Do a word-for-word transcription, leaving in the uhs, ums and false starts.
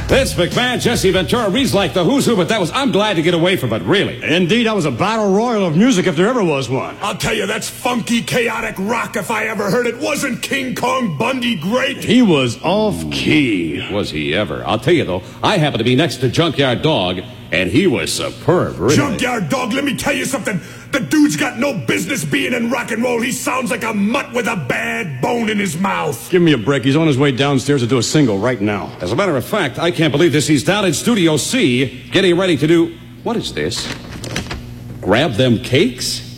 Vince McMahon, Jesse Ventura reads like the who's who, but that was, I'm glad to get away from it, really. Indeed, that was a battle royal of music if there ever was one. I'll tell you, that's funky, chaotic rock if I ever heard it. Wasn't King Kong Bundy great? He was off-key. Was he ever? I'll tell you, though, I happened to be next to Junkyard Dog, and he was superb, really. Junkyard Dog, let me tell you something. The dude's got no business being in rock and roll. He sounds like a mutt with a bad bone in his mouth. Give me a break. He's on his way downstairs to do a single right now. As a matter of fact, I can't believe this. He's down in Studio C, getting ready to do... What is this? Grab them cakes?